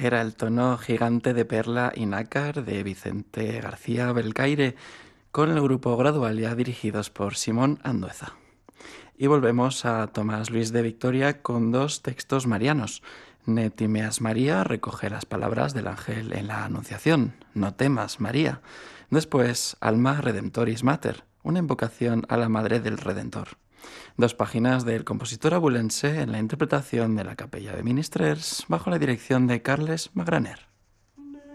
era el tono Gigante de Perla y Nácar de Vicente García Belcaire, con el grupo Gradualia dirigidos por Simón Andueza. Y volvemos a Tomás Luis de Victoria con dos textos marianos. Ne timeas María recoge las palabras del ángel en la Anunciación. No temas, María. Después, Alma Redemptoris Mater, una invocación a la Madre del Redentor. Dos páginas del compositor abulense en la interpretación de la Capella de Ministrers bajo la dirección de Carles Magraner.